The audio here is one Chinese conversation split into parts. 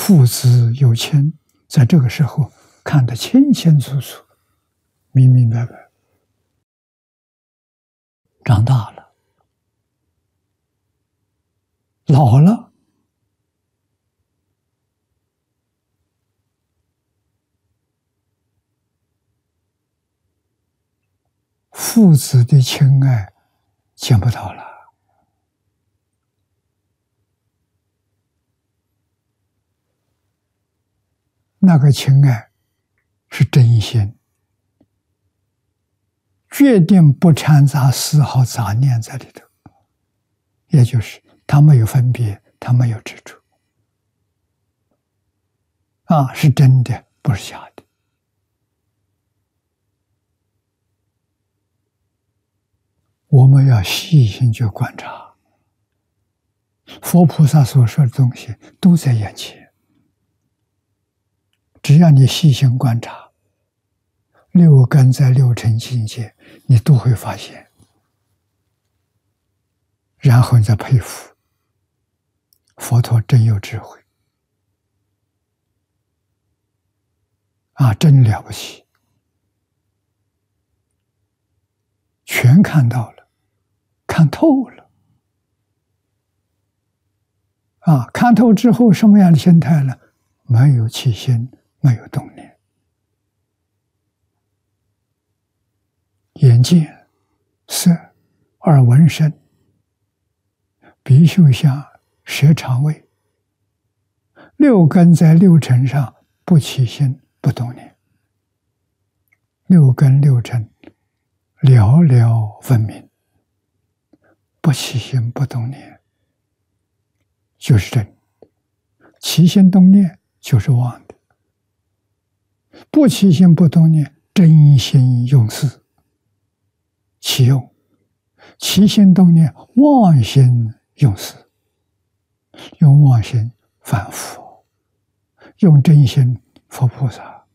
父子有亲，在这个时候看得清清楚楚、明明白白。长大了，老了，父子的亲爱见不到了。那个亲爱是真心，决定不掺杂丝毫杂念在里头，也就是他没有分别，他没有执着，是真的，不是假的。我们要细心去观察，佛菩萨所说的东西都在眼前，只要你细心观察，六根在六尘境界，你都会发现，然后你再佩服佛陀真有智慧，真了不起，全看到了，看透了。看透之后什么样的心态呢？没有起心，没有动念。眼见、色、耳闻声、鼻嗅香、舌尝味，六根在六尘上不起心不动念，六根六尘了了分明，不起心不动念就是真，起心动念就是妄的。不起心不动念，真心用事，起用；起心动念，妄心用事。用妄心反佛，用真心佛菩萨。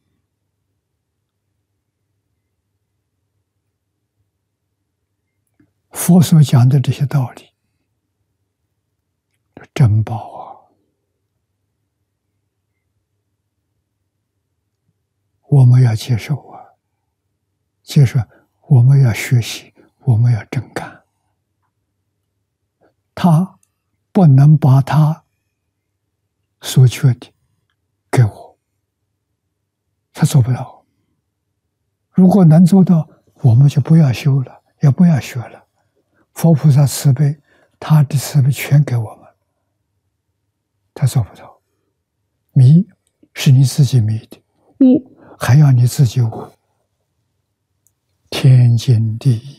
佛所讲的这些道理，珍宝我们要接受接受，我们要学习，我们要真干。他不能把他所缺的给我，他做不到。如果能做到，我们就不要修了，也不要学了。佛菩萨慈悲，他的慈悲全给我们，他做不到。迷是你自己迷的，悟还要你自己悟，天经地义。